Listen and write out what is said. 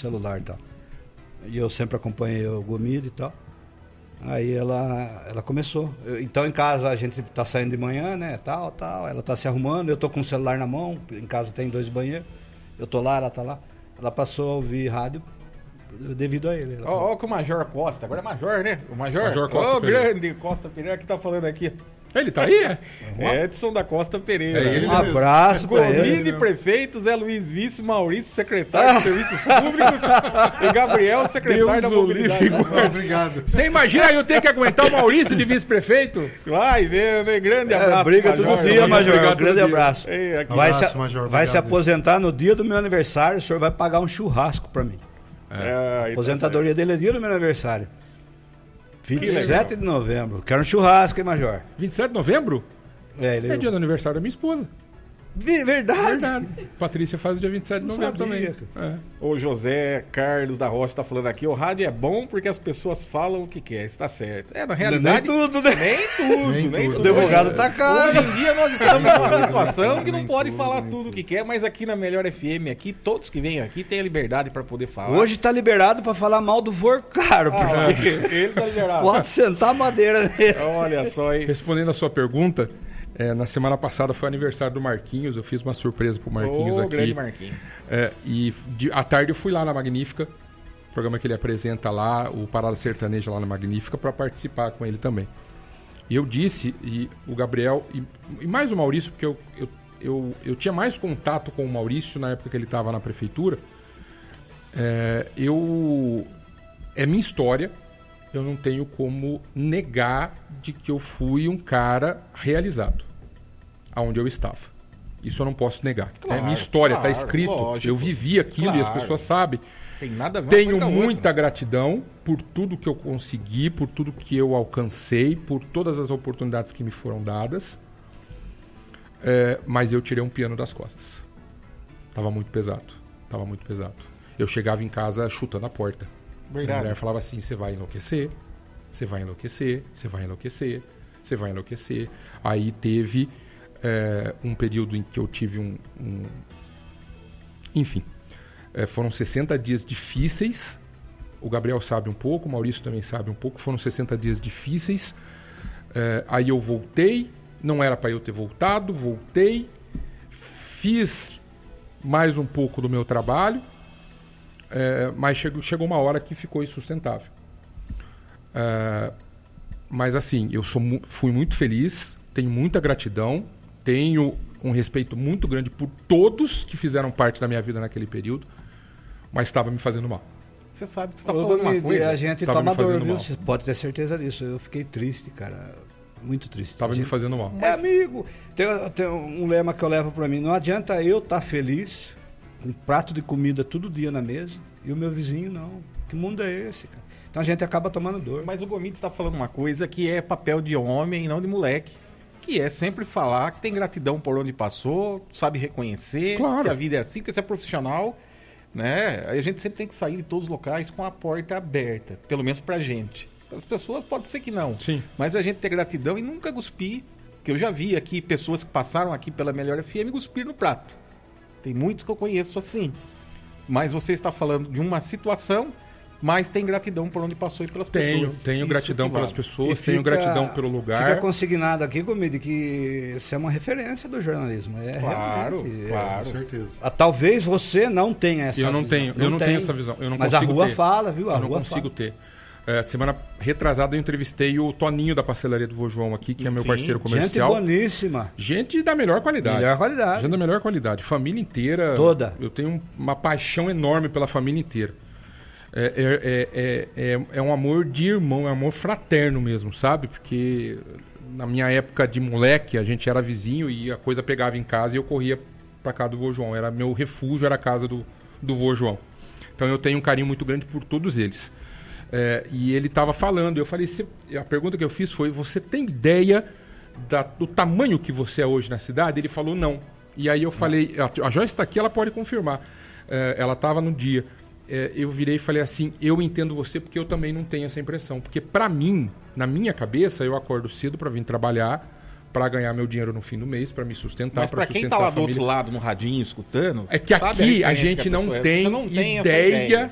celular e tal. E eu sempre acompanhei o Gomide e tal. Aí ela começou. Então em casa a gente tá saindo de manhã, né, tal. Ela tá se arrumando, eu tô com o celular na mão, em casa tem 2 banheiros. Eu tô lá, ela tá lá. Ela passou a ouvir rádio devido a ele. Ó que o Major Costa, agora é Major, né? O Major Costa grande Costa Pereira que tá falando aqui. Ele tá aí, Edson da Costa Pereira. Um abraço pra ele. Gomide, prefeito, Zé Luiz Vice, Maurício, secretário de Serviços Públicos e Gabriel, secretário da Mobilidade. Obrigado. Você imagina eu ter que aguentar o Maurício de vice-prefeito? Vai ver, né? Grande abraço. Briga todo dia, Major. Obrigado, Grande abraço. Major, Vai se obrigado. aposentar no dia do meu aniversário, o senhor vai pagar um churrasco pra mim. A aposentadoria dele é dia do meu aniversário. 27 de novembro. Quero um churrasco, hein, Major? 27 de novembro? É dia do aniversário da minha esposa. Verdade. Patrícia faz o dia 27 de novembro também. O José Carlos da Rocha tá falando aqui, o rádio é bom porque as pessoas falam o que quer, está certo. Na realidade... Nem tudo, né? Nem tudo. O advogado tá caro. Hoje em dia nós estamos numa situação que não pode falar tudo o que quer, mas aqui na Melhor FM, aqui, todos que vêm aqui têm a liberdade para poder falar. Hoje tá liberado pra falar mal do Vorcaro, porque ele tá liberado. pode sentar a madeira nele. Olha só aí. Respondendo a sua pergunta, na semana passada foi aniversário do Marquinhos, eu fiz uma surpresa pro Marquinhos aqui. Grande Marquinhos. À tarde eu fui lá na Magnífica, programa que ele apresenta lá, o Parada Sertaneja lá na Magnífica, para participar com ele também. E eu disse, e o Gabriel, e mais o Maurício, porque eu tinha mais contato com o Maurício na época que ele estava na prefeitura. É minha história, eu não tenho como negar de que eu fui um cara realizado aonde eu estava. Isso eu não posso negar. Claro, é minha história, está claro, escrito. lógico. Eu vivi aquilo e as pessoas sabem. Tem nada a ver Tenho uma coisa com a muita outra. gratidão por tudo que eu consegui, por tudo que eu alcancei, por todas as oportunidades que me foram dadas. Mas eu tirei um piano das costas. Tava muito pesado. Eu chegava em casa chutando a porta. Verdade. A mulher falava assim, você vai enlouquecer, você vai enlouquecer, você vai enlouquecer, você vai enlouquecer. Aí teve um período em que eu tive Enfim, foram 60 dias difíceis. O Gabriel sabe um pouco, o Maurício também sabe um pouco. Foram 60 dias difíceis. Aí eu voltei, não era para eu ter voltado, voltei, fiz mais um pouco do meu trabalho, mas chegou uma hora que ficou insustentável. Mas assim, eu fui muito feliz, tenho muita gratidão, tenho um respeito muito grande por todos que fizeram parte da minha vida naquele período, mas estava me fazendo mal. Você sabe que você tá falando uma coisa. A gente toma dor, viu? Você pode ter certeza disso. Eu fiquei triste, cara. Muito triste. Estava me fazendo mal. Amigo, tem um lema que eu levo pra mim. Não adianta eu estar feliz com um prato de comida todo dia na mesa e o meu vizinho não. Que mundo é esse, cara? Então a gente acaba tomando dor. Mas o Gomide está falando uma coisa que é papel de homem e não de moleque. Que é sempre falar que tem gratidão por onde passou, sabe reconhecer, claro, que a vida é assim, que você é profissional, né? A gente sempre tem que sair de todos os locais com a porta aberta, pelo menos pra gente. As pessoas pode ser que não, sim, mas a gente ter gratidão e nunca cuspir, que eu já vi aqui pessoas que passaram aqui pela Melhor FM cuspir no prato. Tem muitos que eu conheço assim. Mas você está falando de uma situação, mas tem gratidão por onde passou e pelas pessoas. Tenho gratidão pelas pessoas, tenho gratidão pelo lugar. Fica consignado aqui, Gomide, que você é uma referência do jornalismo. Claro, com certeza. Talvez você não tenha essa visão. Eu não tenho essa visão. Eu não mas consigo a rua ter. fala, viu? Eu não consigo ter. Semana retrasada eu entrevistei o Toninho da Pastelaria do Vô João aqui, que é meu parceiro comercial. Gente boníssima. Gente da melhor qualidade. Gente da melhor qualidade. Família inteira. Toda. Eu tenho uma paixão enorme pela família inteira. É um amor de irmão, é um amor fraterno mesmo, sabe? Porque na minha época de moleque, a gente era vizinho e a coisa pegava em casa e eu corria pra casa do Vô João. Era meu refúgio, era a casa do Vô João. Então eu tenho um carinho muito grande por todos eles. E ele estava falando, eu falei, a pergunta que eu fiz foi, você tem ideia do tamanho que você é hoje na cidade? Ele falou, não. E aí eu falei, a Joyce está aqui, ela pode confirmar. Ela estava no dia. Eu virei e falei assim, eu entendo você porque eu também não tenho essa impressão. Porque para mim, na minha cabeça, eu acordo cedo para vir trabalhar, para ganhar meu dinheiro no fim do mês, para me sustentar, para sustentar a família. Mas para quem tá lá do outro lado, no radinho, escutando... É que aqui a gente não tem ideia